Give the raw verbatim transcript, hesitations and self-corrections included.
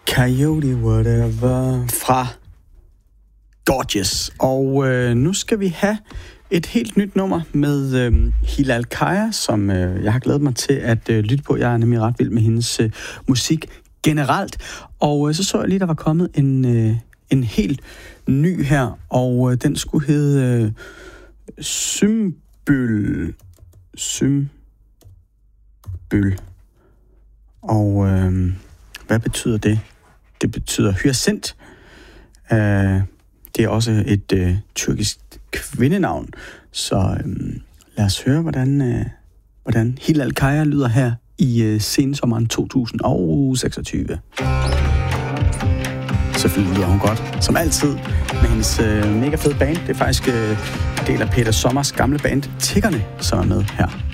Coyote Whatever fra Gorgeous. Og øh, nu skal vi have et helt nyt nummer med øh, Hilal Kaya, som øh, jeg har glædet mig til at øh, lytte på. Jeg er nemlig ret vild med hendes øh, musik generelt. Og øh, så så jeg lige, der var kommet en, øh, en helt ny her, og øh, den skulle hedde øh, Symbøl. Symbøl. Og øh, hvad betyder det? Det betyder hyacint. Uh, det er også et uh, tyrkisk kvindenavn. Så uh, lad os høre, hvordan, uh, hvordan Hilal Kaya lyder her i uh, sensommeren to tusind og seksogtyve. Selvfølgelig lyder hun godt, som altid, med hendes uh, mega fed band. Det er faktisk uh, en del af Peter Sommers gamle band, Tiggerne, som er med her.